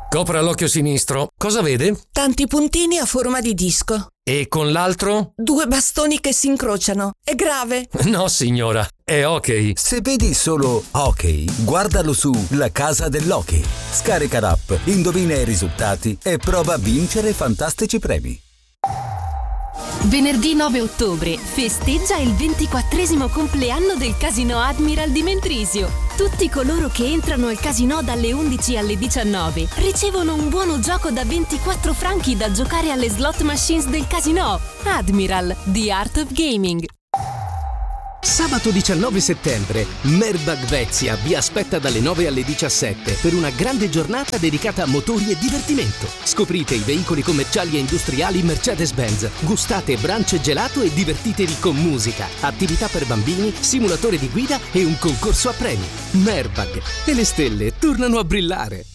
Copra l'occhio sinistro. Cosa vede? Tanti puntini a forma di disco. E con l'altro? 2 bastoni che si incrociano. È grave? No, signora, è hockey. Se vedi solo hockey, guardalo su La Casa dell'Hockey. Scarica l'app, indovina i risultati e prova a vincere fantastici premi. Venerdì 9 ottobre festeggia il 24° compleanno del Casinò Admiral di Mentrisio. Tutti coloro che entrano al casinò dalle 11 alle 19 ricevono un buono gioco da 24 franchi da giocare alle slot machines del casinò. Admiral, The Art of Gaming. Sabato 19 settembre, Merbag Vezia vi aspetta dalle 9 alle 17 per una grande giornata dedicata a motori e divertimento. Scoprite i veicoli commerciali e industriali Mercedes-Benz, gustate brunch gelato e divertitevi con musica, attività per bambini, simulatore di guida e un concorso a premi. Merbag, e le stelle tornano a brillare.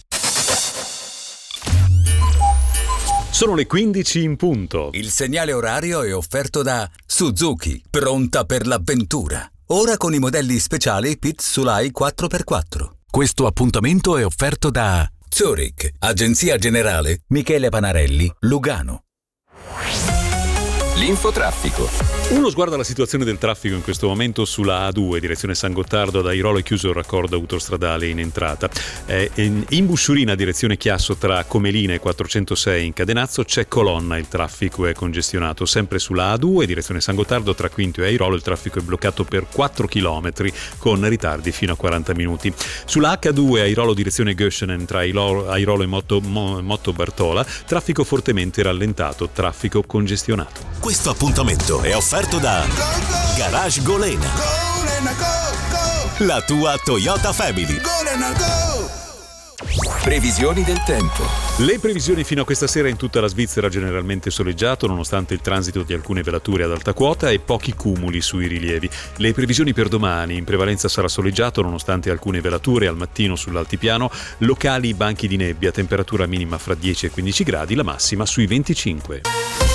Sono le 15 in punto. Il segnale orario è offerto da Suzuki, pronta per l'avventura. Ora con i modelli speciali Pit Sulai 4x4. Questo appuntamento è offerto da Zurich, Agenzia Generale Michele Panarelli, Lugano. L'infotraffico. Uno sguardo alla situazione del traffico in questo momento sulla A2, direzione San Gottardo, ad Airolo è chiuso il raccordo autostradale in entrata. In Busciorina, direzione Chiasso, tra Comelina e 406 in Cadenazzo, c'è colonna, il traffico è congestionato. Sempre sulla A2, direzione San Gottardo, tra Quinto e Airolo, il traffico è bloccato per 4 km con ritardi fino a 40 minuti. Sulla H2, Airolo, direzione Göschenen, tra Airolo e Motto Bartola, traffico fortemente rallentato, traffico congestionato. Questo appuntamento è offerto da Garage Golena, la tua Toyota Family. Previsioni del tempo. Le previsioni fino a questa sera: in tutta la Svizzera generalmente soleggiato nonostante il transito di alcune velature ad alta quota e pochi cumuli sui rilievi. Le previsioni per domani: in prevalenza sarà soleggiato nonostante alcune velature al mattino sull'altipiano, locali banchi di nebbia, temperatura minima fra 10 e 15 gradi, la massima sui 25.